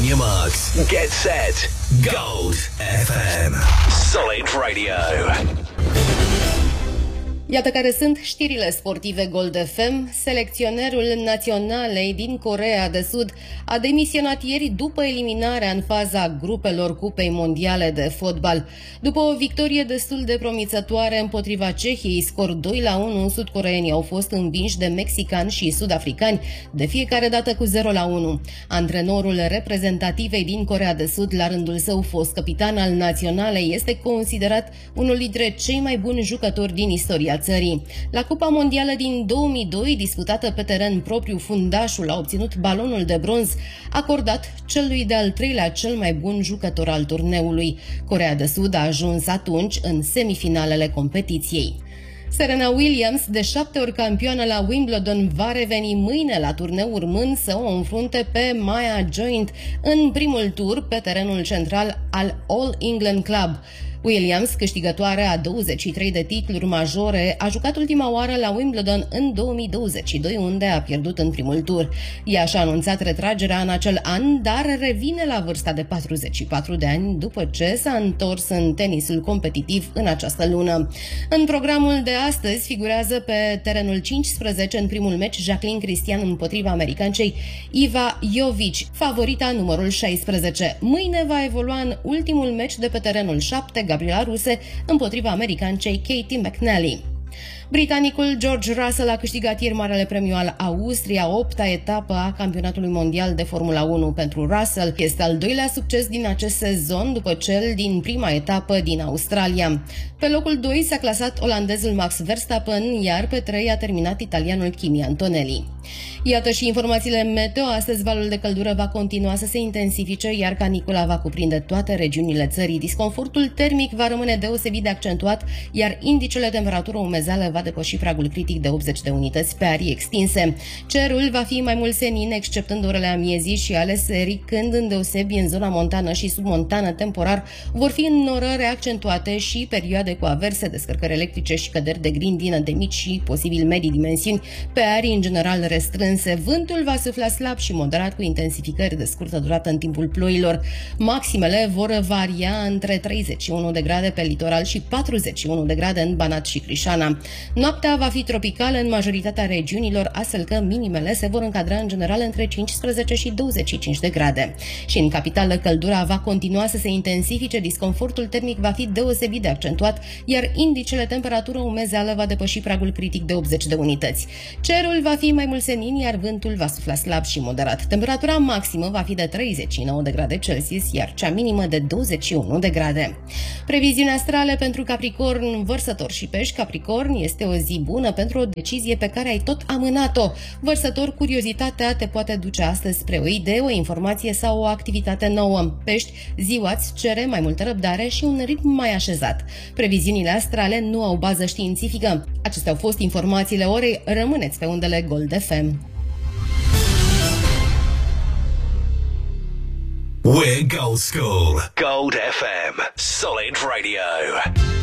on your marks. Get set. Gold FM. Solid Radio. Iată care sunt știrile sportive Gold FM. Selecționerul naționalei din Coreea de Sud a demisionat ieri după eliminarea în faza grupelor Cupei Mondiale de Fotbal. După o victorie destul de promițătoare împotriva Cehiei, scor 2-1, sudcoreenii au fost învinși de mexicani și sud-africani, de fiecare dată cu 0-1. Antrenorul reprezentativei din Coreea de Sud, la rândul său fost capitan al naționalei, este considerat unul dintre cei mai buni jucători din istoria țării. La Cupa Mondială din 2002, disputată pe teren propriu, fundașul a obținut balonul de bronz, acordat celui de-al treilea cel mai bun jucător al turneului. Coreea de Sud a ajuns atunci în semifinalele competiției. Serena Williams, de 7 ori campioană la Wimbledon, va reveni mâine la turneu, urmând să o înfrunte pe Maya Joint în primul tur pe terenul central al All England Club. Williams, câștigătoare a 23 de titluri majore, a jucat ultima oară la Wimbledon în 2022, unde a pierdut în primul tur. Ea și-a anunțat retragerea în acel an, dar revine la vârsta de 44 de ani după ce s-a întors în tenisul competitiv în această lună. În programul de astăzi figurează pe terenul 15 în primul meci Jacqueline Cristian împotriva americancei Iva Jovic, favorita numărul 16. Mâine va evolua în ultimul meci de pe terenul 7 Gabriela Ruse împotriva americancei Katie McNally. Britanicul George Russell a câștigat ieri Marele Premiu al Austriei, 8-a etapă a campionatului mondial de Formula 1 pentru Russell. Este al doilea succes din acest sezon după cel din prima etapă din Australia. Pe locul 2 s-a clasat olandezul Max Verstappen, iar pe 3 a terminat italianul Kimi Antonelli. Iată și informațiile meteo. Astăzi valul de căldură va continua să se intensifice, iar canicula va cuprinde toate regiunile țării. Disconfortul termic va rămâne deosebit de accentuat, iar indicele temperatură-umezeală va depăși pragul critic de 80 de unități pe arii extinse. Cerul va fi mai mult senin, exceptând orele amiezii și ale serii, când îndeosebi în zona montană și submontană temporar vor fi înnorări accentuate și perioade cu averse, descărcări electrice și căderi de grindină de mici și posibil medii dimensiuni pe arii în general restrânse. Vântul va sufla slab și moderat, cu intensificări de scurtă durată în timpul ploilor. Maximele vor varia între 31 de grade pe litoral și 41 de grade în Banat și Crișana. Noaptea va fi tropicală în majoritatea regiunilor, astfel că minimele se vor încadra în general între 15 și 25 de grade. Și în capitală căldura va continua să se intensifice, disconfortul termic va fi deosebit de accentuat, iar indicele temperatură-umezeală va depăși pragul critic de 80 de unități. Cerul va fi mai mult senin, iar vântul va sufla slab și moderat. Temperatura maximă va fi de 39 de grade Celsius, iar cea minimă de 21 de grade. Previziuni astrale pentru Capricorn, Vărsător și Pești. Capricorn, este o zi bună pentru o decizie pe care ai tot amânat-o. Vărsător, curiozitatea te poate duce astăzi spre o idee, o informație sau o activitate nouă. Pești, ziua îți cere mai multă răbdare și un ritm mai așezat. Previziunile astrale nu au bază științifică. Acestea au fost informațiile orei. Rămâneți pe undele Gold FM. We're Gold School. Gold FM. Solid Radio.